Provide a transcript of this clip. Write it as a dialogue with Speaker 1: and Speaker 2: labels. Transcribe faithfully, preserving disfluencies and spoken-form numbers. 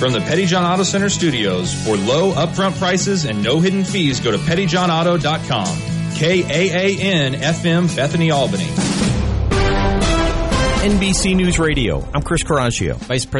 Speaker 1: From the Petty John Auto Center studios, for low upfront prices and no hidden fees, go to petty john auto dot com. K A A N F M, Bethany, Albany.
Speaker 2: N B C News Radio. I'm Chris Caraccio, Vice President